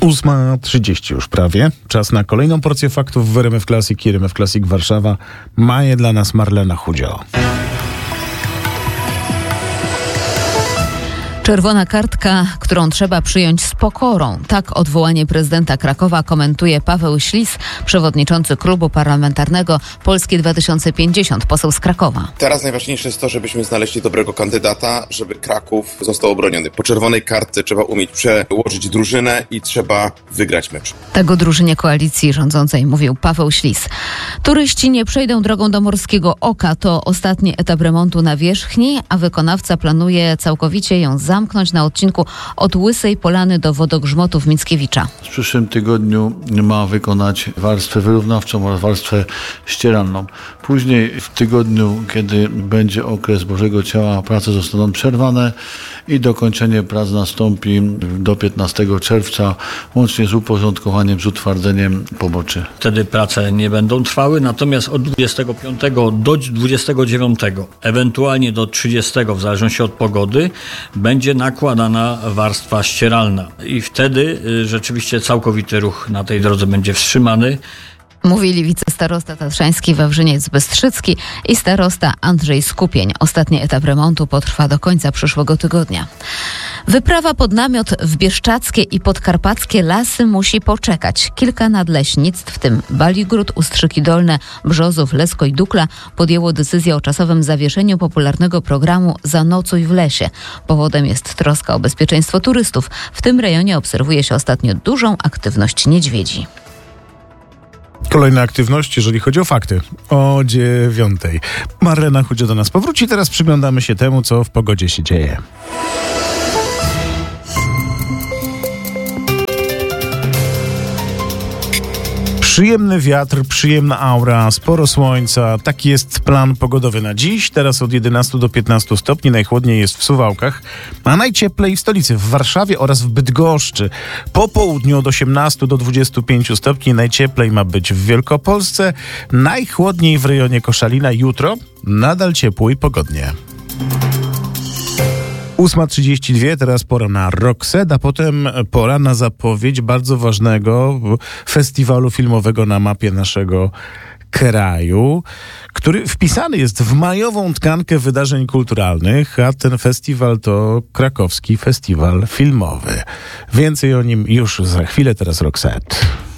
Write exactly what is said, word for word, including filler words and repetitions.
ósma trzydzieści już prawie. Czas na kolejną porcję faktów w R M F Classic i R M F Classic Warszawa. Ma je dla nas Marlena Chudzio. Czerwona kartka, którą trzeba przyjąć z pokorą. Tak odwołanie prezydenta Krakowa komentuje Paweł Ślis, przewodniczący klubu parlamentarnego Polskie dwa tysiące pięćdziesiąt, poseł z Krakowa. Teraz najważniejsze jest to, żebyśmy znaleźli dobrego kandydata, żeby Kraków został obroniony. Po czerwonej kartce trzeba umieć przełożyć drużynę i trzeba wygrać mecz. Tak o drużynie koalicji rządzącej mówił Paweł Ślis. Turyści nie przejdą drogą do Morskiego Oka. To ostatni etap remontu nawierzchni, a wykonawca planuje całkowicie ją zamknąć na odcinku od Łysej Polany do wodogrzmotów Mickiewicza. W przyszłym tygodniu ma wykonać warstwę wyrównawczą oraz warstwę ścieralną. Później w tygodniu, kiedy będzie okres Bożego Ciała, prace zostaną przerwane i dokończenie prac nastąpi do piętnastego czerwca, łącznie z uporządkowaniem, z utwardzeniem poboczy. Wtedy prace nie będą trwały, natomiast od dwudziestego piątego do dwudziestego dziewiątego, ewentualnie do trzydziestego, w zależności od pogody, będzie nakładana warstwa ścieralna. I wtedy y, rzeczywiście całkowity ruch na tej drodze będzie wstrzymany. Mówili wicestarosta tatrzański Wawrzyniec-Bystrzycki i starosta Andrzej Skupień. Ostatni etap remontu potrwa do końca przyszłego tygodnia. Wyprawa pod namiot w bieszczackie i podkarpackie lasy musi poczekać. Kilka nadleśnictw, w tym Baligród, Ustrzyki Dolne, Brzozów, Lesko i Dukla, podjęło decyzję o czasowym zawieszeniu popularnego programu Zanocuj w lesie. Powodem jest troska o bezpieczeństwo turystów. W tym rejonie obserwuje się ostatnio dużą aktywność niedźwiedzi. Kolejna aktywność, jeżeli chodzi o fakty. O dziewiątej. Marlena Chudzio do nas powróci. Teraz przyglądamy się temu, co w pogodzie się dzieje. Przyjemny wiatr, przyjemna aura, sporo słońca. Taki jest plan pogodowy na dziś. Teraz od jedenastu do piętnastu stopni. Najchłodniej jest w Suwałkach, a najcieplej w stolicy, w Warszawie oraz w Bydgoszczy. Po południu od osiemnastu do dwudziestu pięciu stopni. Najcieplej ma być w Wielkopolsce. Najchłodniej w rejonie Koszalina. Jutro nadal ciepło i pogodnie. ósma trzydzieści dwa, teraz pora na Rockset, a potem pora na zapowiedź bardzo ważnego festiwalu filmowego na mapie naszego kraju, który wpisany jest w majową tkankę wydarzeń kulturalnych, a ten festiwal to Krakowski Festiwal Filmowy. Więcej o nim już za chwilę, teraz Rockset.